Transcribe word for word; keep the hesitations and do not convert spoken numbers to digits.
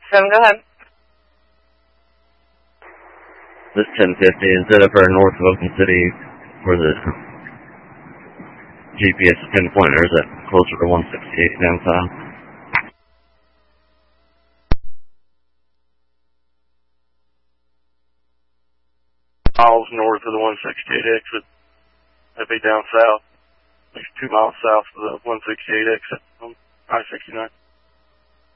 seven, go ahead. This ten fifty, instead of her north of Oakland City, where the G P S is pinpointed, or is that closer to one sixty-eight down south? Miles north of the one sixty-eight exit. That'd be down south. Like two miles south of the one sixty-eight exit on I sixty-nine.